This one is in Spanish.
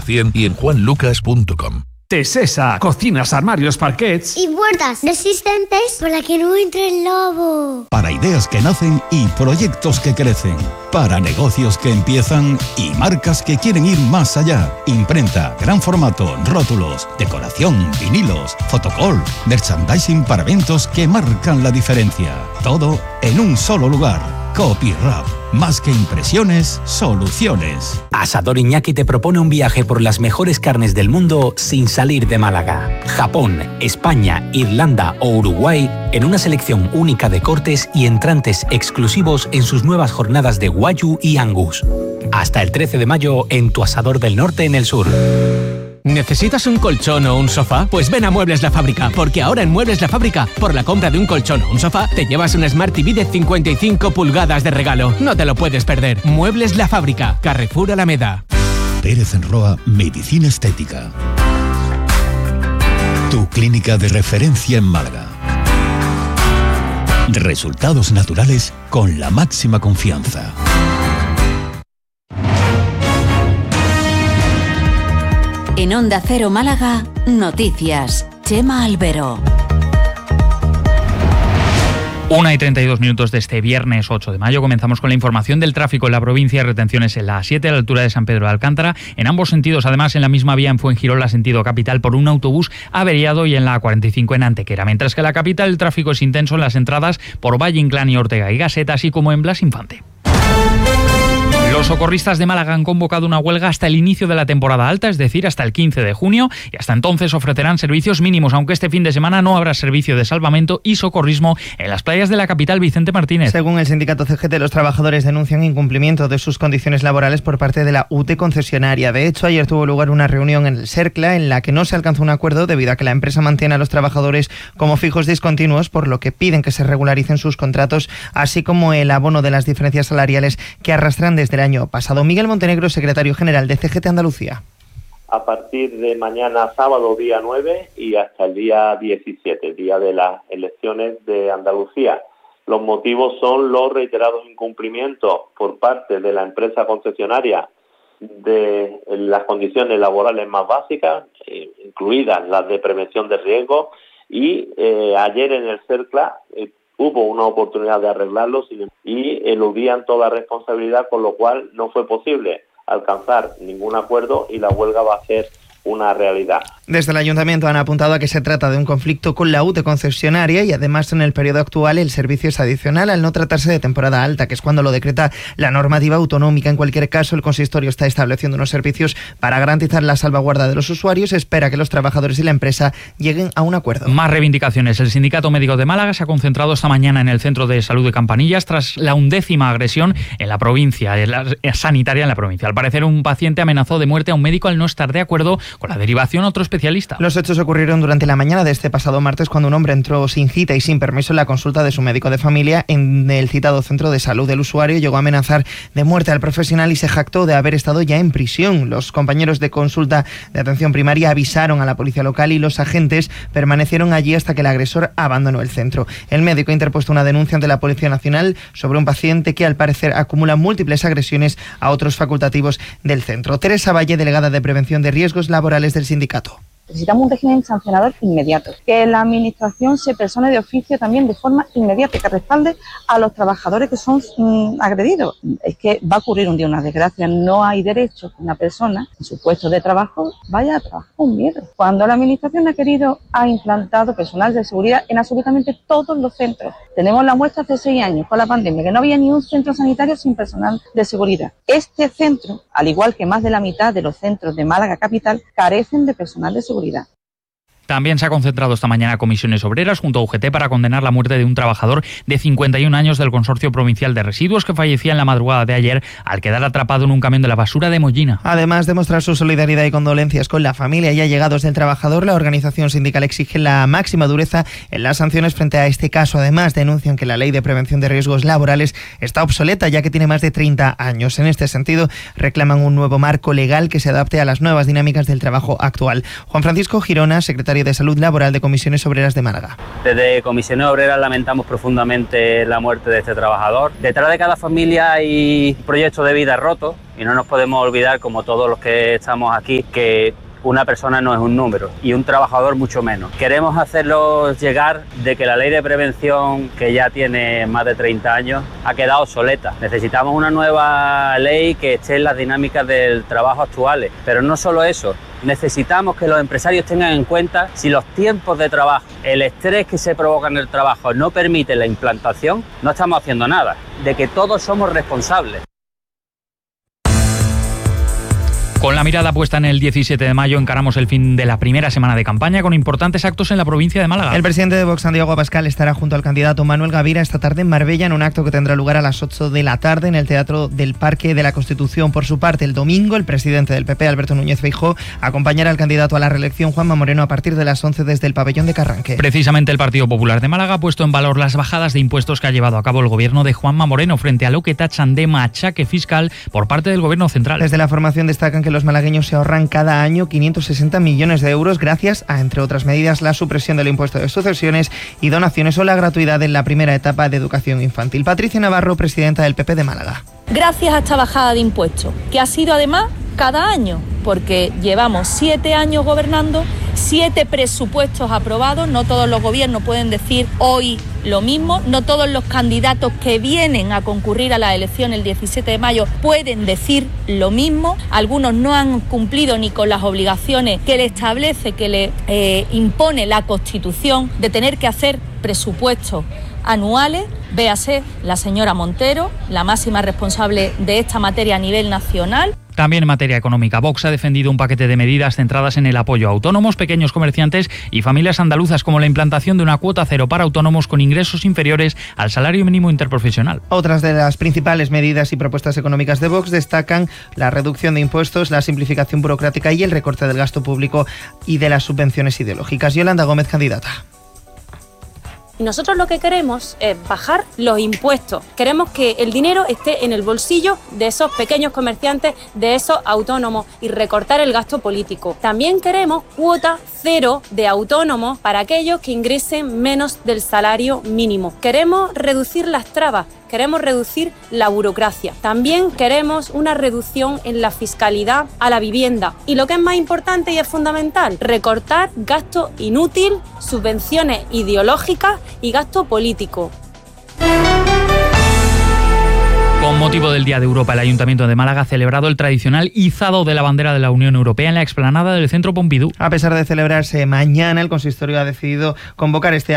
100% y en juanlucas.com. Tesesa, cocinas, armarios, parquets y puertas resistentes para que no entre el lobo. Para ideas que nacen y proyectos que crecen. Para negocios que empiezan y marcas que quieren ir más allá. Imprenta, gran formato, rótulos, decoración, vinilos, fotocall, merchandising para eventos que marcan la diferencia. Todo en un solo lugar. Copyrap. Más que impresiones, soluciones. Asador Iñaki te propone un viaje por las mejores carnes del mundo sin salir de Málaga. Japón, España, Irlanda o Uruguay en una selección única de cortes y entrantes exclusivos en sus nuevas jornadas de Wagyu y Angus. Hasta el 13 de mayo en tu Asador del Norte en el sur. ¿Necesitas un colchón o un sofá? Pues ven a Muebles La Fábrica, porque ahora en Muebles La Fábrica, por la compra de un colchón o un sofá, te llevas un Smart TV de 55 pulgadas de regalo. No te lo puedes perder. Muebles La Fábrica, Carrefour Alameda. Pérez en Roa, Medicina Estética. Tu clínica de referencia en Málaga. Resultados naturales con la máxima confianza. En Onda Cero Málaga, noticias. Chema Albero. 1:32 de este viernes 8 de mayo. Comenzamos con la información del tráfico en la provincia. Retenciones en la A7 a la altura de San Pedro de Alcántara. En ambos sentidos, además, en la misma vía en Fuengirola, sentido capital, por un autobús averiado, y en la A45 en Antequera. Mientras que en la capital el tráfico es intenso en las entradas por Valle Inclán y Ortega y Gasset, así como en Blas Infante. Los socorristas de Málaga han convocado una huelga hasta el inicio de la temporada alta, es decir, hasta el 15 de junio, y hasta entonces ofrecerán servicios mínimos, aunque este fin de semana no habrá servicio de salvamento y socorrismo en las playas de la capital. Vicente Martínez. Según el sindicato CGT, los trabajadores denuncian incumplimiento de sus condiciones laborales por parte de la UTE concesionaria. De hecho, ayer tuvo lugar una reunión en el Cercla en la que no se alcanzó un acuerdo debido a que la empresa mantiene a los trabajadores como fijos discontinuos, por lo que piden que se regularicen sus contratos, así como el abono de las diferencias salariales que arrastran desde el año pasado. Miguel Montenegro, secretario general de CGT Andalucía. A partir de mañana sábado día 9 y hasta el día 17, día de las elecciones de Andalucía. Los motivos son los reiterados incumplimientos por parte de la empresa concesionaria de las condiciones laborales más básicas, incluidas las de prevención de riesgos, y ayer en el Cercla hubo una oportunidad de arreglarlo y eludían toda responsabilidad, con lo cual no fue posible alcanzar ningún acuerdo y la huelga va a ser una realidad. Desde el Ayuntamiento han apuntado a que se trata de un conflicto con la UTE concesionaria y además en el periodo actual el servicio es adicional al no tratarse de temporada alta, que es cuando lo decreta la normativa autonómica. En cualquier caso, el consistorio está estableciendo unos servicios para garantizar la salvaguarda de los usuarios. Espera que los trabajadores y la empresa lleguen a un acuerdo. Más reivindicaciones. El Sindicato Médico de Málaga se ha concentrado esta mañana en el Centro de Salud de Campanillas tras la 11ª agresión en la provincia, sanitaria en la provincia. Al parecer, un paciente amenazó de muerte a un médico al no estar de acuerdo con la derivación a otro especialista. Los hechos ocurrieron durante la mañana de este pasado martes, cuando un hombre entró sin cita y sin permiso en la consulta de su médico de familia en el citado centro de salud. El usuario llegó a amenazar de muerte al profesional y se jactó de haber estado ya en prisión. Los compañeros de consulta de atención primaria avisaron a la policía local y los agentes permanecieron allí hasta que el agresor abandonó el centro. El médico ha interpuesto una denuncia ante la Policía Nacional sobre un paciente que al parecer acumula múltiples agresiones a otros facultativos del centro. Teresa Valle, delegada de Prevención de Riesgos Laborales del sindicato. Necesitamos un régimen sancionador inmediato, que la administración se persone de oficio también de forma inmediata, que respalde a los trabajadores que son agredidos. Es que va a ocurrir un día una desgracia, no hay derecho que una persona en su puesto de trabajo vaya a trabajar con miedo. Cuando la administración ha implantado personal de seguridad en absolutamente todos los centros. Tenemos la muestra hace 6 años con la pandemia, que no había ni un centro sanitario sin personal de seguridad. Este centro, al igual que más de la mitad de los centros de Málaga capital, carecen de personal de seguridad. También se ha concentrado esta mañana Comisiones Obreras junto a UGT para condenar la muerte de un trabajador de 51 años del Consorcio Provincial de Residuos que fallecía en la madrugada de ayer al quedar atrapado en un camión de la basura de Mollina. Además de mostrar su solidaridad y condolencias con la familia y allegados del trabajador, la organización sindical exige la máxima dureza en las sanciones frente a este caso. Además, denuncian que la Ley de Prevención de Riesgos Laborales está obsoleta ya que tiene más de 30 años. En este sentido, reclaman un nuevo marco legal que se adapte a las nuevas dinámicas del trabajo actual. Juan Francisco Girona, secretario de Salud Laboral de Comisiones Obreras de Málaga. Desde Comisiones Obreras lamentamos profundamente la muerte de este trabajador. Detrás de cada familia hay proyectos de vida rotos Y no nos podemos olvidar, como todos los que estamos aquí, que una persona no es un número y un trabajador mucho menos. Queremos hacerlos llegar de que la ley de prevención, que ya tiene más de 30 años, ha quedado obsoleta. Necesitamos una nueva ley que esté en las dinámicas del trabajo actuales. Pero no solo eso, necesitamos que los empresarios tengan en cuenta si los tiempos de trabajo, el estrés que se provoca en el trabajo no permite la implantación, no estamos haciendo nada, de que todos somos responsables. Con la mirada puesta en el 17 de mayo encaramos el fin de la primera semana de campaña con importantes actos en la provincia de Málaga. El presidente de Vox, Santiago Abascal, estará junto al candidato Manuel Gavira esta tarde en Marbella en un acto que tendrá lugar a las 8 de la tarde en el Teatro del Parque de la Constitución. Por su parte, el domingo, el presidente del PP, Alberto Núñez Feijóo, acompañará al candidato a la reelección, Juanma Moreno, a partir de las 11 desde el pabellón de Carranque. Precisamente el Partido Popular de Málaga ha puesto en valor las bajadas de impuestos que ha llevado a cabo el gobierno de Juanma Moreno frente a lo que tachan de machaque fiscal por parte del gobierno central. Desde la formación destacan que los malagueños se ahorran cada año 560 millones de euros gracias a, entre otras medidas, la supresión del impuesto de sucesiones y donaciones o la gratuidad en la primera etapa de educación infantil. Patricia Navarro, presidenta del PP de Málaga. Gracias a esta bajada de impuestos, que ha sido además cada año, porque llevamos 7 años gobernando, 7 presupuestos aprobados, no todos los gobiernos pueden decir hoy lo mismo, no todos los candidatos que vienen a concurrir a las elecciones el 17 de mayo pueden decir lo mismo, algunos no han cumplido ni con las obligaciones que le establece, que le impone la Constitución de tener que hacer presupuestos anuales. Véase la señora Montero, la máxima responsable de esta materia a nivel nacional. También en materia económica, Vox ha defendido un paquete de medidas centradas en el apoyo a autónomos, pequeños comerciantes y familias andaluzas, como la implantación de una cuota cero para autónomos con ingresos inferiores al salario mínimo interprofesional. Otras de las principales medidas y propuestas económicas de Vox destacan la reducción de impuestos, la simplificación burocrática y el recorte del gasto público y de las subvenciones ideológicas. Yolanda Gómez, candidata. Y nosotros lo que queremos es bajar los impuestos. Queremos que el dinero esté en el bolsillo de esos pequeños comerciantes, de esos autónomos y recortar el gasto político. También queremos cuota cero de autónomos para aquellos que ingresen menos del salario mínimo. Queremos reducir las trabas. Queremos reducir la burocracia. También queremos una reducción en la fiscalidad a la vivienda. Y lo que es más importante y es fundamental, recortar gasto inútil, subvenciones ideológicas y gasto político. Con motivo del Día de Europa, el Ayuntamiento de Málaga ha celebrado el tradicional izado de la bandera de la Unión Europea en la explanada del Centro Pompidou. A pesar de celebrarse mañana, el consistorio ha decidido convocar este